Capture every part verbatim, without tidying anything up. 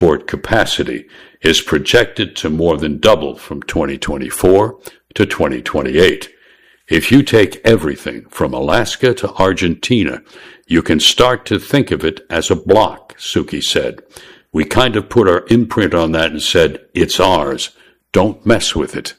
port capacity is projected to more than double from twenty twenty-four to twenty twenty-eight. If you take everything from Alaska to Argentina, you can start to think of it as a block, Suki said. We kind of put our imprint on that and said, it's ours. Don't mess with it.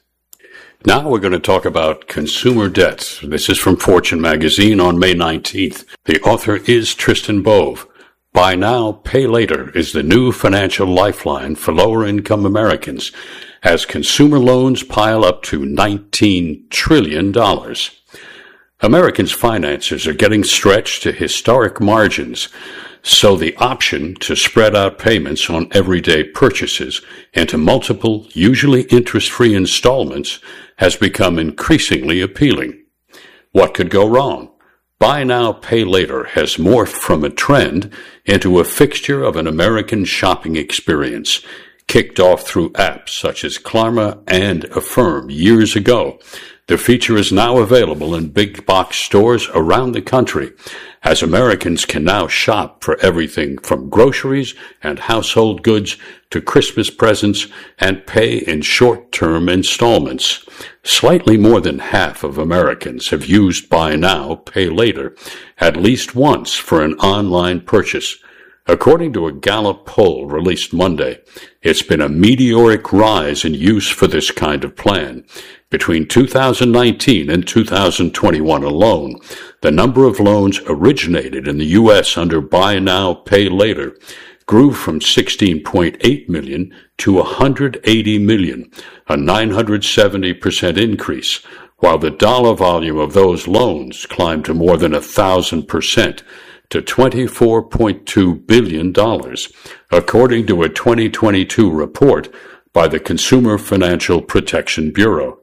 Now we're going to talk about consumer debt. This is from Fortune magazine on May nineteenth. The author is Tristan Bove. Buy now, pay later is the new financial lifeline for lower-income Americans as consumer loans pile up to nineteen trillion dollars. Americans' finances are getting stretched to historic margins, so the option to spread out payments on everyday purchases into multiple, usually interest-free installments has become increasingly appealing. What could go wrong? Buy now, pay later has morphed from a trend into a fixture of an American shopping experience, kicked off through apps such as Klarna and Affirm years ago. The feature is now available in big box stores around the country, as Americans can now shop for everything from groceries and household goods to Christmas presents and pay in short-term installments. Slightly more than half of Americans have used Buy Now, Pay Later at least once for an online purchase. According to a Gallup poll released Monday, it's been a meteoric rise in use for this kind of plan. Between two thousand nineteen and two thousand twenty-one alone, the number of loans originated in the U S under Buy Now, Pay Later grew from sixteen point eight million to one hundred eighty million, a nine hundred seventy percent increase, while the dollar volume of those loans climbed to more than a thousand percent to twenty-four point two billion dollars, according to a twenty twenty-two report by the Consumer Financial Protection Bureau.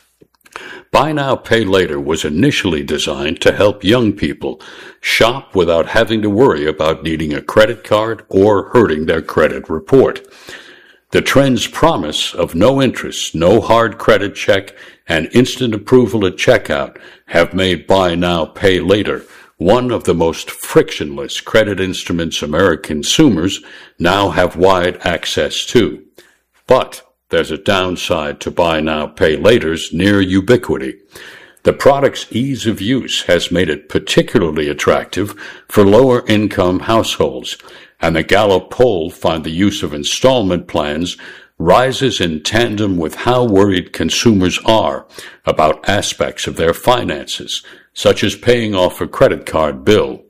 Buy Now, Pay Later was initially designed to help young people shop without having to worry about needing a credit card or hurting their credit report. The trend's promise of no interest, no hard credit check, and instant approval at checkout have made Buy Now, Pay Later one of the most frictionless credit instruments American consumers now have wide access to. But there's a downside to Buy Now, Pay Later's near ubiquity. The product's ease of use has made it particularly attractive for lower-income households, and the Gallup poll found the use of installment plans rises in tandem with how worried consumers are about aspects of their finances, such as paying off a credit card bill.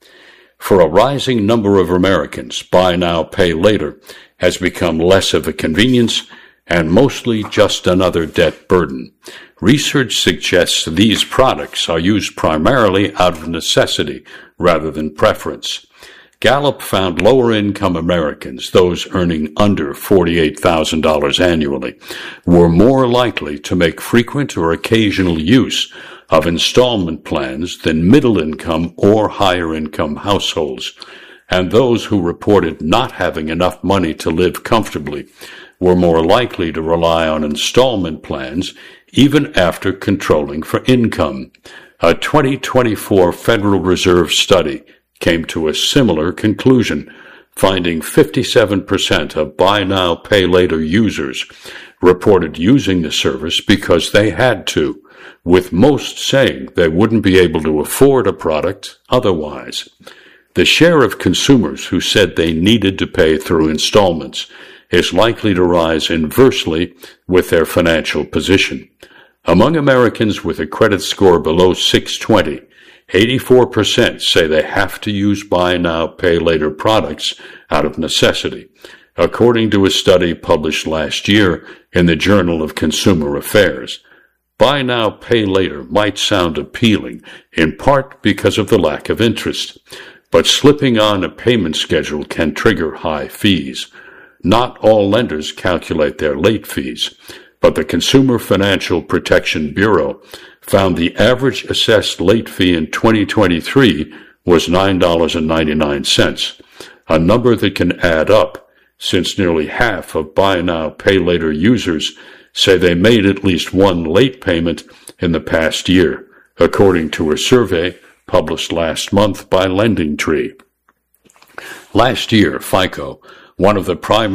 For a rising number of Americans, Buy Now, Pay Later has become less of a convenience and mostly just another debt burden. Research suggests these products are used primarily out of necessity rather than preference. Gallup found lower-income Americans, those earning under forty-eight thousand dollars annually, were more likely to make frequent or occasional use of installment plans than middle-income or higher-income households, and those who reported not having enough money to live comfortably were more likely to rely on installment plans even after controlling for income. A twenty twenty-four Federal Reserve study came to a similar conclusion, finding fifty-seven percent of Buy Now, Pay Later users reported using the service because they had to, with most saying they wouldn't be able to afford a product otherwise. The share of consumers who said they needed to pay through installments is likely to rise inversely with their financial position. Among Americans with a credit score below six twenty, eighty-four percent say they have to use Buy Now, Pay Later products out of necessity, according to a study published last year in the Journal of Consumer Affairs. Buy Now, Pay Later might sound appealing, in part because of the lack of interest, but slipping on a payment schedule can trigger high fees. Not all lenders calculate their late fees, but the Consumer Financial Protection Bureau found the average assessed late fee in twenty twenty-three was nine dollars and ninety-nine cents, a number that can add up since nearly half of Buy Now, Pay Later users say they made at least one late payment in the past year, according to a survey published last month by LendingTree. Last year, FICO One of the primary